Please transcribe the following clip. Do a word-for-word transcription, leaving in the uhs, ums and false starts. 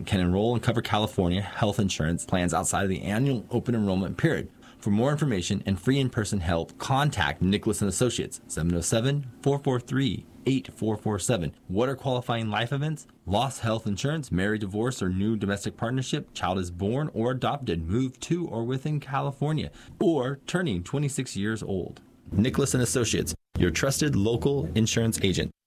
can enroll and cover California health insurance plans outside of the annual open enrollment period. For more information and free in-person help, contact Nicholas and Associates, seven oh seven, four four three, eight four four seven. What are qualifying life events? Lost health insurance, married, divorce, or new domestic partnership, child is born or adopted, moved to or within California, or turning twenty-six years old. Nicholas and Associates, your trusted local insurance agent.